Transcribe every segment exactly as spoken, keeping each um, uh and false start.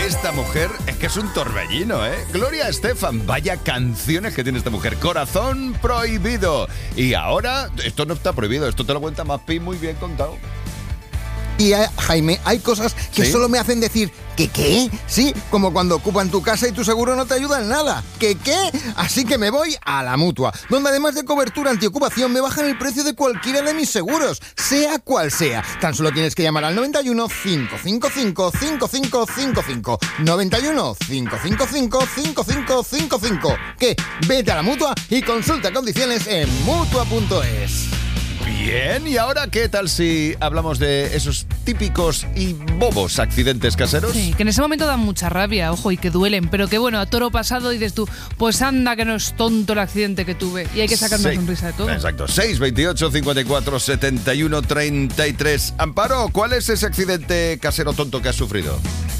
Esta mujer es que es un torbellino, ¿eh? Gloria Estefan, vaya canciones que tiene esta mujer. Corazón prohibido. Y ahora, esto no está prohibido, esto te lo cuenta Maspi muy bien contado. Y eh, Jaime, hay cosas que ¿Sí? solo me hacen decir ¿que qué? Sí, como cuando ocupan tu casa y tu seguro no te ayuda en nada. ¿Que qué? Así que me voy a la Mutua, donde además de cobertura antiocupación me bajan el precio de cualquiera de mis seguros, sea cual sea. Tan solo tienes que llamar al noventa y uno, cinco cinco cinco, cinco cinco cinco cinco. noventa y uno, cinco cinco cinco, cinco cinco cinco cinco. ¿Qué? Vete a la Mutua y consulta condiciones en mutua punto es. Bien, ¿y ahora qué tal si hablamos de esos típicos y bobos accidentes caseros? Sí, que en ese momento dan mucha rabia, ojo, y que duelen, pero que bueno, a toro pasado dices tú, pues anda que no es tonto el accidente que tuve y hay que sacar una Sí, sonrisa de todo. Exacto, seis veintiocho, cincuenta y cuatro, setenta y uno, treinta y tres. Amparo, ¿cuál es ese accidente casero tonto que has sufrido?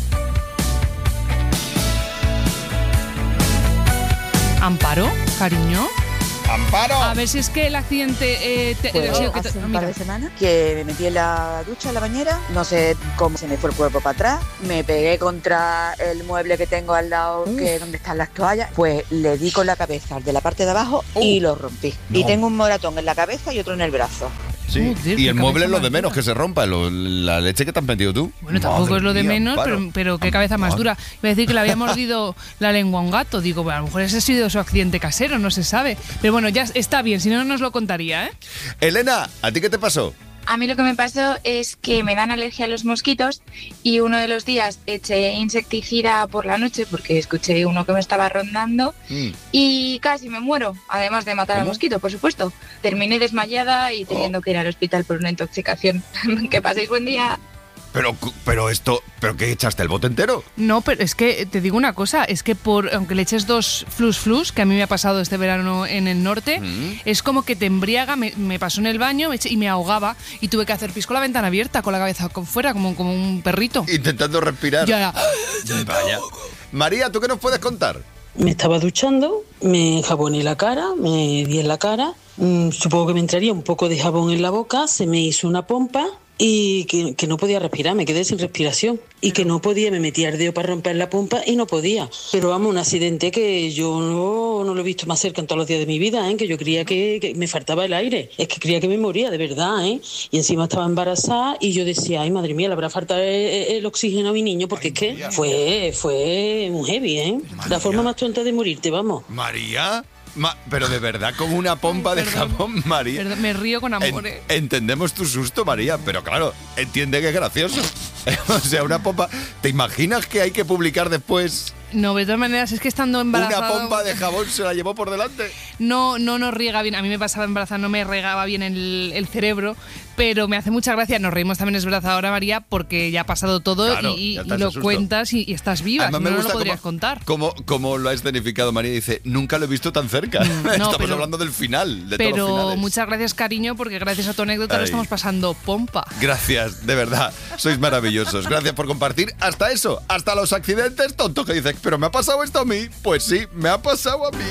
¿Amparo, cariño? ¡Amparo! A ver si es que el accidente... Eh, te, Pues, ha sido que te- hace un mira. par de semanas que me metí en la ducha, en la bañera, no sé cómo se me fue el cuerpo para atrás, me pegué contra el mueble que tengo al lado, Uf. que es donde están las toallas, pues le di con la cabeza al de la parte de abajo Uh. y lo rompí. No. Y tengo un moratón en la cabeza y otro en el brazo. Sí, Joder, y qué el mueble cabeza es lo de más menos, dura. que se rompa, lo- la leche que te has metido tú. Bueno, tampoco Madre es lo de mía, menos, Amparo. pero, pero qué cabeza más dura. Iba a decir que le había mordido la lengua a un gato. Digo, bueno, a lo mejor ese ha sido su accidente casero, no se sabe. Pero bueno, ya está bien, si no, no nos lo contaría, ¿eh? Elena, ¿a ti qué te pasó? A mí lo que me pasó es que me dan alergia a los mosquitos y uno de los días eché insecticida por la noche porque escuché uno que me estaba rondando Mm. y casi me muero, además de matar al ¿Cómo? mosquito, por supuesto. Terminé desmayada y teniendo que ir al hospital por una intoxicación. Que paséis buen día. Pero, pero esto, ¿pero qué echaste el bote entero? No, pero es que te digo una cosa, es que por aunque le eches dos flus flus, que a mí me ha pasado este verano en el norte, Mm. es como que te embriaga, me, me pasó en el baño me eché- y me ahogaba y tuve que hacer pis con la ventana abierta, con la cabeza con fuera, como, como un perrito. Intentando respirar. Ya era, Vaya. María, ¿tú qué nos puedes contar? Me estaba duchando, me jaboné la cara, me di en la cara, mm, supongo que me entraría un poco de jabón en la boca, se me hizo una pompa y que, que no podía respirar, me quedé sin respiración y que no podía, me metía el dedo para romper la pompa y no podía. Pero vamos, un accidente que yo no, no lo he visto más cerca en todos los días de mi vida, ¿eh? Que yo creía que, que me faltaba el aire, es que creía que me moría, de verdad, ¿eh? Y encima estaba embarazada y yo decía, ay madre mía, le habrá faltado el, el oxígeno a mi niño, porque Ay, es que María. fue, fue muy heavy, ¿eh? María. La forma más tonta de morirte, vamos. ¿María? Ma- pero de verdad, con una pompa Ay, de perdón. jabón, María. perdón, me río con amor, En- ¿eh? entendemos tu susto, María, pero claro, entiende que es gracioso. O sea, una pompa... ¿Te imaginas que hay que publicar después No, de todas maneras, es que estando embarazada... una pompa de jabón se la llevó por delante? No, no nos riega bien. A mí me pasaba embarazada, no me regaba bien el, el cerebro, pero me hace mucha gracia. Nos reímos también, es verdad, ahora, María, porque ya ha pasado todo Claro, y, ya y está ese lo susto. cuentas y, y estás viva. Además, Si me no, no gusta lo podrías cómo, contar. Cómo, cómo lo ha escenificado María. Dice, nunca lo he visto tan cerca. Mm, no, Estamos pero- hablando del final, de todos los Pero finales. muchas gracias, cariño, porque gracias a tu anécdota lo Ay. estamos pasando pompa. Gracias, de verdad. Sois maravillosos. Gracias por compartir hasta eso, hasta los accidentes tontos que dices, pero ¿me ha pasado esto a mí? Pues sí, me ha pasado a mí.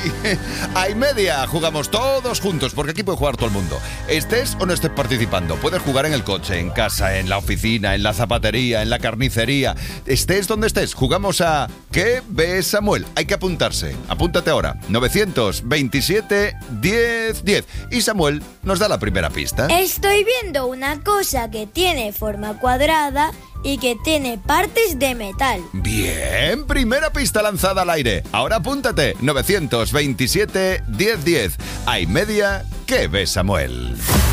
A y media jugamos todos juntos, porque aquí puede jugar todo el mundo. Estés o no estés participando, puedes jugar en el coche, en casa, en la oficina, en la zapatería, en la carnicería. Estés donde estés, jugamos a ¿Qué ve Samuel? Hay que apuntarse. Apúntate ahora. novecientos veintisiete, diez, diez. Y Samuel nos da la primera pista. Estoy viendo una cosa que tiene forma cuadrada y que tiene partes de metal. Bien, primera pista lanzada al aire. Ahora apúntate. novecientos veintisiete, diez, diez. A y media, ¿qué ve Samuel?